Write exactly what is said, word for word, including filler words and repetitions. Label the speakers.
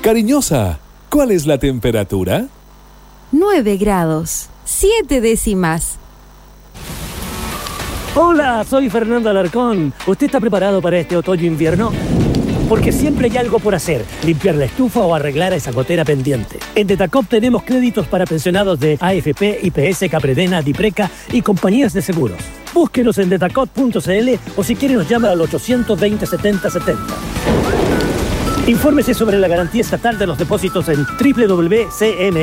Speaker 1: Cariñosa, ¿cuál es la temperatura?
Speaker 2: nueve grados, siete décimas.
Speaker 3: Hola, soy Fernando Alarcón. ¿Usted está preparado para este otoño-invierno? Porque siempre hay algo por hacer, limpiar la estufa o arreglar esa gotera pendiente. En Detacop tenemos créditos para pensionados de A F P, I P S, Capredena, Dipreca y compañías de seguros. Búsquenos en detacop punto c l o si quiere nos llama al ochocientos veinte setenta setenta. Infórmese sobre la garantía estatal de los depósitos en doble u doble u doble u punto c n